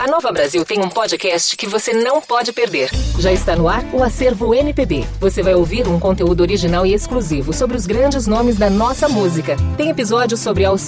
A Nova Brasil tem um podcast que você não pode perder. Já está no ar o Acervo MPB. Você vai ouvir um conteúdo original e exclusivo sobre os grandes nomes da nossa música. Tem episódios sobre